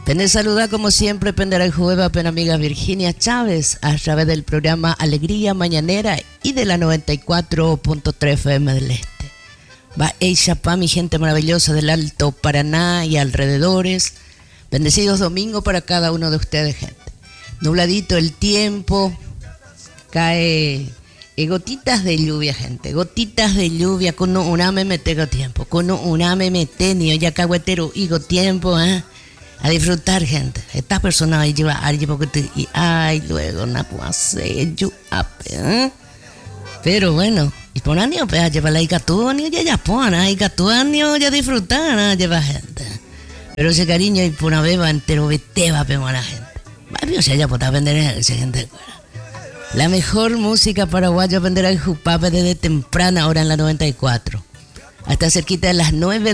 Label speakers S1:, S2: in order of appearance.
S1: Pende saluda como siempre, Pendera y Jueva, Pen amiga Virginia Chávez, a través del programa Alegría Mañanera y de la 94.3 FM del Este. Va Eixapá, mi gente maravillosa del Alto Paraná y alrededores. Bendecidos domingos para cada uno de ustedes, gente. Nubladito el tiempo, cae gotitas de lluvia, gente. Gotitas de lluvia, con una me metego tiempo, con una me metenio, ya cagüetero, higo tiempo, a disfrutar, gente. Estas personas ahí llevan alguien porque y ay, luego no puedo hacer yo, pero bueno, y por año pues lleva la icatuanio ya pona, icatuanio ya disfrutar, lleva gente. Pero ese cariño y por una beba entero veteba pero a la gente. Va, se haya podido vender esa gente. La mejor música paraguaya venderá el Jupape desde temprana hora en la 94. Hasta cerquita de las 9